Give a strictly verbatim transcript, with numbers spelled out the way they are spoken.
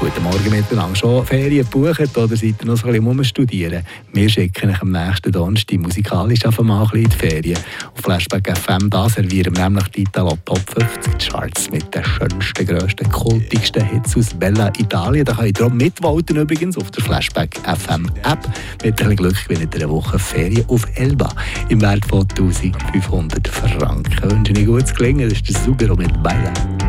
Guten Morgen miteinander. Schon Ferien gebucht oder seid ihr noch so ein bisschen rumstudieren? Wir schicken euch am nächsten Donnerstag musikalisch einfach mal ein bisschen in die Ferien. Auf Flashback F M da servieren wir nämlich die Italo Top fünfzig Charts mit den schönsten, grössten, kultigsten Hits aus Bella Italia. Da könnt ihr auch mitvoten übrigens auf der Flashback F M App. Mit ein bisschen Glück gewinnt ihr eine Woche Ferien auf Elba im Wert von eintausendfünfhundert Franken. Ich wünsche euch gutes Gelingen. Das ist der Sugero mit Bella.